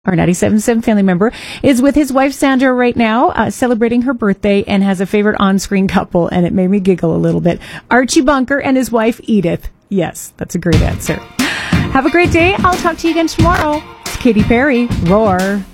our 97.7 family member, is with his wife Sandra right now, celebrating her birthday, and has a favorite on-screen couple, and it made me giggle a little bit. Archie Bunker and his wife Edith. Yes, that's a great answer. Have a great day. I'll talk to you again tomorrow. It's Katy Perry. Roar.